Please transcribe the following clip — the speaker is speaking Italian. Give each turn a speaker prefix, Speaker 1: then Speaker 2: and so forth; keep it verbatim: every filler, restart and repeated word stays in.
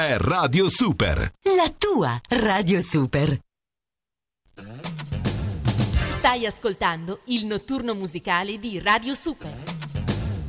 Speaker 1: è Radio Super.
Speaker 2: La tua Radio Super.
Speaker 3: Stai ascoltando il notturno musicale di Radio Super.